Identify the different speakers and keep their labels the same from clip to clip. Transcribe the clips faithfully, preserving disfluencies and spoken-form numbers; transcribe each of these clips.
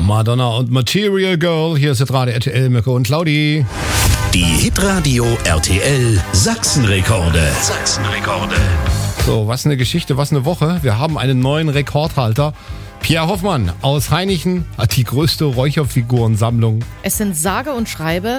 Speaker 1: Madonna und Material Girl. Hier ist Hitradio R T L, Mirko und Claudi.
Speaker 2: Die Hitradio R T L Sachsenrekorde. Sachsenrekorde.
Speaker 1: So, was eine Geschichte, was eine Woche. Wir haben einen neuen Rekordhalter. Pierre Hoffmann aus Hainichen hat die größte Räucherfigurensammlung.
Speaker 3: Es sind sage und schreibe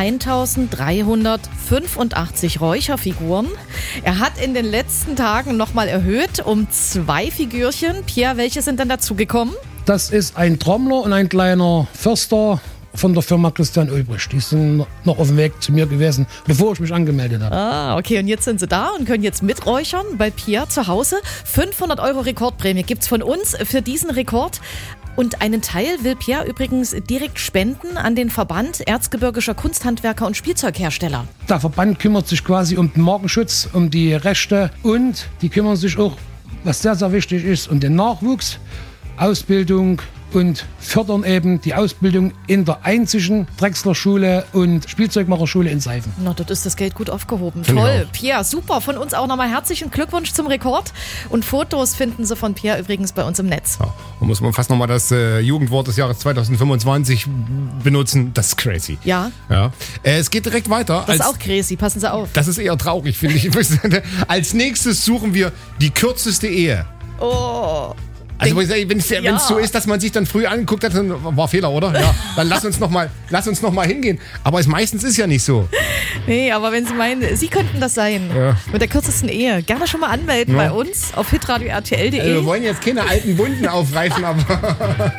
Speaker 3: eintausenddreihundertfünfundachtzig Räucherfiguren. Er hat in den letzten Tagen nochmal erhöht um zwei Figürchen. Pierre, welche sind denn dazugekommen?
Speaker 4: Das ist ein Trommler und ein kleiner Förster von der Firma Christian Ulbrich. Die sind noch auf dem Weg zu mir gewesen, bevor ich mich angemeldet habe.
Speaker 3: Ah, okay, und jetzt sind sie da und können jetzt miträuchern bei Pierre zu Hause. fünfhundert Euro Rekordprämie gibt's von uns für diesen Rekord. Und einen Teil will Pierre übrigens direkt spenden an den Verband Erzgebirgischer Kunsthandwerker und Spielzeughersteller.
Speaker 4: Der Verband kümmert sich quasi um den Markenschutz, um die Rechte und die kümmern sich auch, was sehr, sehr wichtig ist, um den Nachwuchs, Ausbildung und fördern eben die Ausbildung in der einzigen Drechsler-Schule und Spielzeugmacherschule in Seifen.
Speaker 3: Na, dort ist das Geld gut aufgehoben.
Speaker 1: Find
Speaker 3: Toll. Pierre, super. Von uns auch nochmal herzlichen Glückwunsch zum Rekord. Und Fotos finden Sie von Pierre übrigens bei uns im Netz.
Speaker 1: Ja, da muss man fast nochmal das äh, Jugendwort des Jahres zweitausendfünfundzwanzig benutzen. Das ist crazy.
Speaker 3: Ja.
Speaker 1: ja. Äh, es geht direkt weiter.
Speaker 3: Das ist
Speaker 1: als,
Speaker 3: auch crazy. Passen Sie auf.
Speaker 1: Das ist eher traurig, finde ich. Als nächstes suchen wir die kürzeste Ehe.
Speaker 3: Oh.
Speaker 1: Also wenn es
Speaker 3: Ja.
Speaker 1: so ist, dass man sich dann früh angeguckt hat, dann war Fehler, oder? Ja, dann lass uns noch mal, lass uns noch mal hingehen. Aber es meistens ist ja nicht so.
Speaker 3: Nee, aber wenn Sie meinen, Sie könnten das sein.
Speaker 1: Ja.
Speaker 3: Mit der kürzesten Ehe. Gerne schon mal anmelden
Speaker 1: Ja.
Speaker 3: bei uns auf hitradio r t l punkt d e.
Speaker 1: Also wir wollen jetzt keine alten Wunden aufreißen, aber